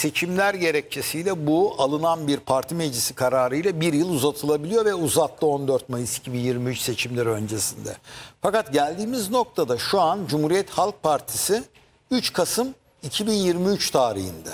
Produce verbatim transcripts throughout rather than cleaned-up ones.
seçimler gerekçesiyle bu alınan bir parti meclisi kararıyla bir yıl uzatılabiliyor ve uzattı on dört Mayıs iki bin yirmi üç seçimleri öncesinde. Fakat geldiğimiz noktada şu an Cumhuriyet Halk Partisi üç Kasım iki bin yirmi üç tarihinde.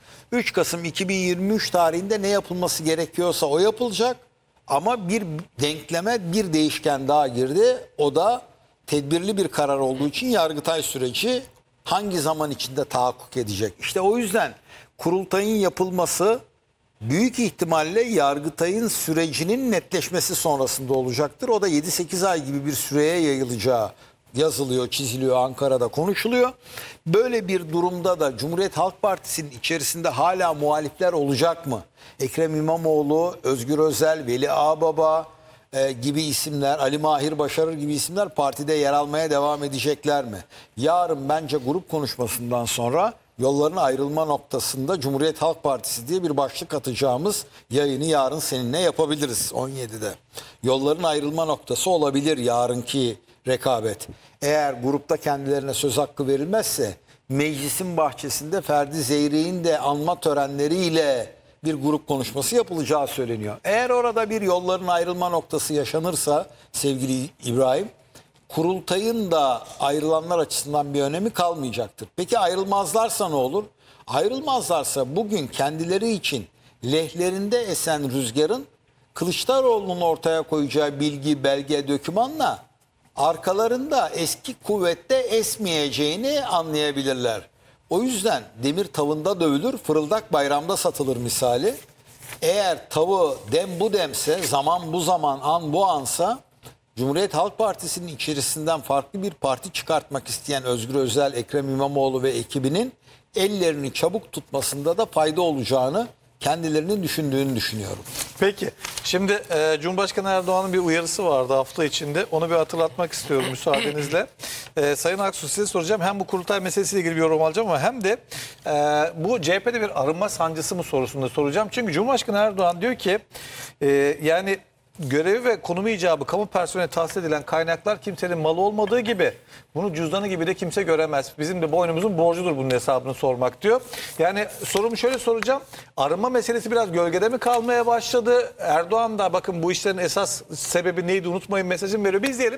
üç Kasım iki bin yirmi üç tarihinde ne yapılması gerekiyorsa o yapılacak. Ama bir denkleme bir değişken daha girdi. O da tedbirli bir karar olduğu için Yargıtay süreci hangi zaman içinde tahakkuk edecek? İşte o yüzden kurultayın yapılması büyük ihtimalle Yargıtay'ın sürecinin netleşmesi sonrasında olacaktır. O da yedi sekiz ay gibi bir süreye yayılacağı yazılıyor, çiziliyor, Ankara'da konuşuluyor. Böyle bir durumda da Cumhuriyet Halk Partisi'nin içerisinde hala muhalifler olacak mı? Ekrem İmamoğlu, Özgür Özel, Veli Ağbaba e, gibi isimler, Ali Mahir Başarır gibi isimler partide yer almaya devam edecekler mi? Yarın bence grup konuşmasından sonra yolların ayrılma noktasında Cumhuriyet Halk Partisi diye bir başlık atacağımız yayını yarın seninle yapabiliriz on yedide. Yolların ayrılma noktası olabilir yarınki rekabet. Eğer grupta kendilerine söz hakkı verilmezse meclisin bahçesinde Ferdi Zeyrek'in de anma törenleriyle bir grup konuşması yapılacağı söyleniyor. Eğer orada bir yolların ayrılma noktası yaşanırsa sevgili İbrahim, kurultayın da ayrılanlar açısından bir önemi kalmayacaktır. Peki ayrılmazlarsa ne olur? Ayrılmazlarsa bugün kendileri için lehlerinde esen rüzgarın Kılıçdaroğlu'nun ortaya koyacağı bilgi, belge, dokümanla arkalarında eski kuvvette esmeyeceğini anlayabilirler. O yüzden demir tavında dövülür, fırıldak bayramda satılır misali. Eğer tavı dem bu demse, zaman bu zaman, an bu ansa, Cumhuriyet Halk Partisi'nin içerisinden farklı bir parti çıkartmak isteyen Özgür Özel, Ekrem İmamoğlu ve ekibinin ellerini çabuk tutmasında da fayda olacağını kendilerinin düşündüğünü düşünüyorum. Peki, şimdi e, Cumhurbaşkanı Erdoğan'ın bir uyarısı vardı hafta içinde. Onu bir hatırlatmak istiyorum müsaadenizle. E, Sayın Aksu, size soracağım. Hem bu kurultay meselesiyle ilgili bir yorum alacağım ama hem de e, bu C H P'de bir arınma sancısı mı sorusunda soracağım. Çünkü Cumhurbaşkanı Erdoğan diyor ki e, yani görevi ve konumu icabı kamu personeline tahsis edilen kaynaklar kimsenin malı olmadığı gibi bunu cüzdanı gibi de kimse göremez. Bizim de boynumuzun borcudur bunun hesabını sormak diyor. Yani sorumu şöyle soracağım. Arınma meselesi biraz gölgede mi kalmaya başladı? Erdoğan da bakın bu işlerin esas sebebi neydi unutmayın mesajını veriyor. Bir izleyelim.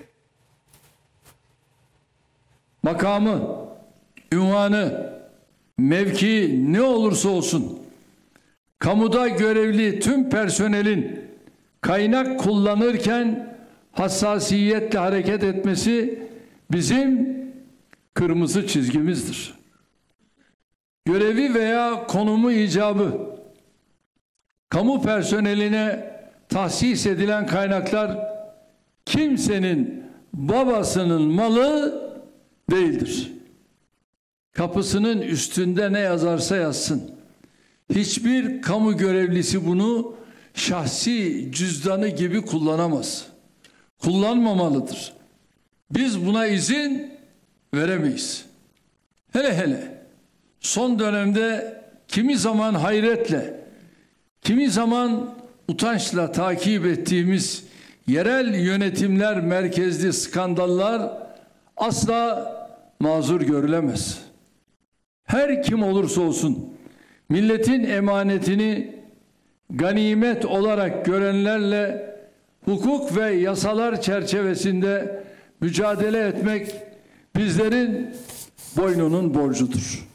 Makamı, ünvanı, mevki ne olursa olsun kamuda görevli tüm personelin kaynak kullanırken hassasiyetle hareket etmesi bizim kırmızı çizgimizdir. Görevi veya konumu icabı kamu personeline tahsis edilen kaynaklar kimsenin babasının malı değildir. Kapısının üstünde ne yazarsa yazsın. Hiçbir kamu görevlisi bunu şahsi cüzdanı gibi kullanamaz. Kullanmamalıdır. Biz buna izin veremeyiz. Hele hele son dönemde kimi zaman hayretle, kimi zaman utançla takip ettiğimiz yerel yönetimler merkezli skandallar asla mazur görülemez. Her kim olursa olsun milletin emanetini ganimet olarak görenlerle hukuk ve yasalar çerçevesinde mücadele etmek bizlerin boynunun borcudur.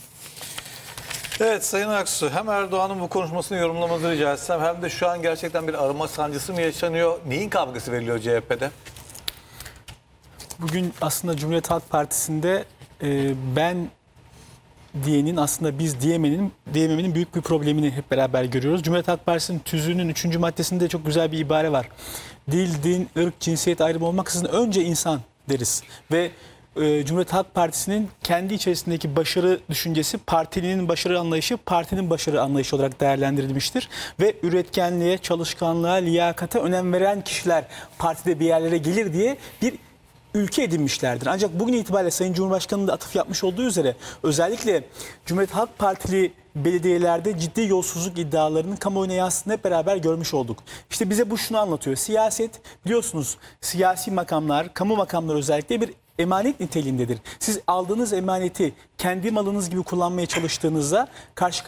Evet Sayın Aksu, hem Erdoğan'ın bu konuşmasını yorumlamanızı rica etsem hem de şu an gerçekten bir arınma sancısı mı yaşanıyor? Neyin kavgası veriliyor C H P'de? Bugün aslında Cumhuriyet Halk Partisi'nde e, ben diyenin aslında biz diyemenin, diyememenin büyük bir problemini hep beraber görüyoruz. Cumhuriyet Halk Partisi'nin tüzüğünün üçüncü maddesinde çok güzel bir ibare var. Dil, din, ırk, cinsiyet ayrımı olmaksızın önce insan deriz. Ve e, Cumhuriyet Halk Partisi'nin kendi içerisindeki başarı düşüncesi partinin başarı anlayışı partinin başarı anlayışı olarak değerlendirilmiştir. Ve üretkenliğe, çalışkanlığa, liyakata önem veren kişiler partide bir yerlere gelir diye bir ülke edinmişlerdir. Ancak bugün itibariyle Sayın Cumhurbaşkanı'nın da atıf yapmış olduğu üzere özellikle Cumhuriyet Halk Partili belediyelerde ciddi yolsuzluk iddialarının kamuoyuna yansıdığını hep beraber görmüş olduk. İşte bize bu şunu anlatıyor. Siyaset biliyorsunuz siyasi makamlar, kamu makamları özellikle bir emanet niteliğindedir. Siz aldığınız emaneti kendi malınız gibi kullanmaya çalıştığınızda karşı